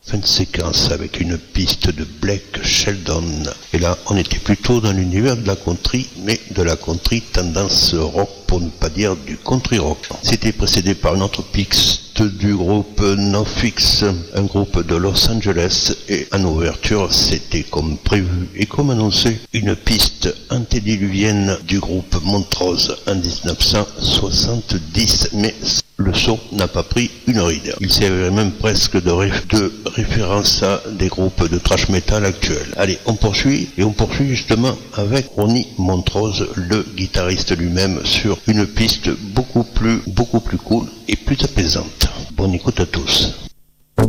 fin de séquence avec une piste de Blake Shelton. Et là, on était plutôt dans l'univers de la country, mais de la country tendance rock, pour ne pas dire du country rock. C'était précédé par une autre piste du groupe NoFX, un groupe de Los Angeles, et en ouverture, c'était comme prévu et comme annoncé, une piste antédiluvienne du groupe Montrose en 1970, mais le son n'a pas pris une ride. Il servirait même presque de référence à des groupes de thrash metal actuels. Allez, on poursuit justement avec Ronnie Montrose, le guitariste lui-même, sur une piste beaucoup plus cool et plus apaisante. Bonne écoute à tous.